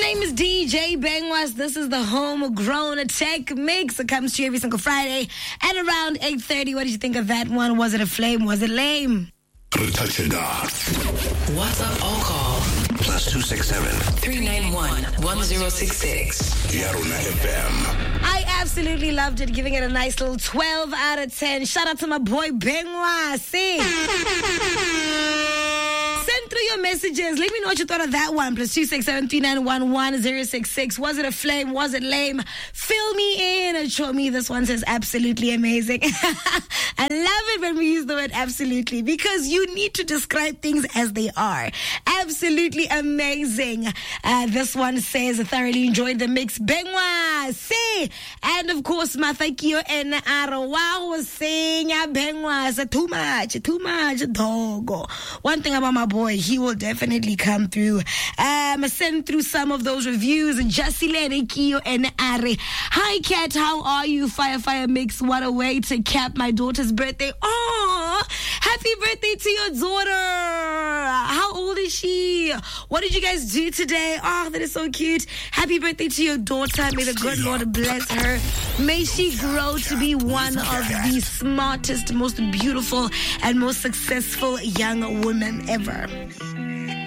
name is DJ Bengwas. This is the Homegrown Tech Mix. It comes to you every single Friday at around 8:30. What did you think of that one? Was it a flame? Was it lame? WhatsApp all call +267 391 1066. Yaruna FM. I absolutely loved it, giving it a nice little 12 out of 10. Shout out to my boy Bengwas. Send through your messages. Let me know what you thought of that one. +267 391 1066. Was it a flame? Was it lame? Fill me in and show me. This one says absolutely amazing. I love it when we use the word absolutely, because you need to describe things as they are. Absolutely amazing. This one says, I thoroughly enjoyed the mix. Bengwa, say. And of course, Mathakio and Arawa was saying, Bengwa, too much, dogo. One thing about my boy, he will definitely come through. Send through some of those reviews. Jasile Kio and Are. Hi, Kat, how are you? Fire Mix. What a way to cap my daughter's birthday. Oh, happy birthday to your daughter. How old is she? What did you guys do today? Oh, that is so cute. Happy birthday to your daughter. May the good Lord bless her. May she grow to be one of the smartest, most beautiful, and most successful young women ever.